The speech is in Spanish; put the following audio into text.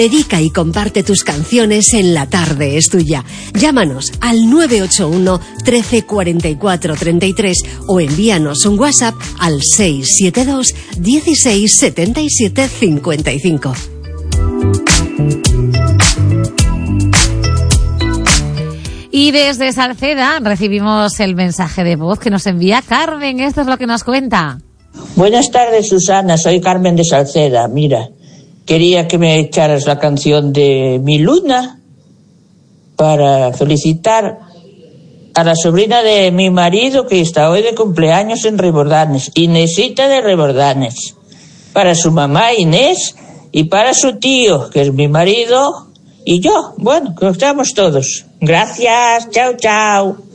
Dedica y comparte tus canciones en La Tarde es Tuya. Llámanos al 981 13 44 33 o envíanos un WhatsApp al 672 16 77 55. Y desde Salceda recibimos el mensaje de voz que nos envía Carmen. Esto es lo que nos cuenta. Buenas tardes, Susana. Soy Carmen de Salceda. Mira, quería que me echaras la canción de Mi Luna para felicitar a la sobrina de mi marido que está hoy de cumpleaños en Rebordanes, Inesita de Rebordanes, para su mamá Inés y para su tío, que es mi marido, y yo. Bueno, que estamos todos. Gracias, chao, chao.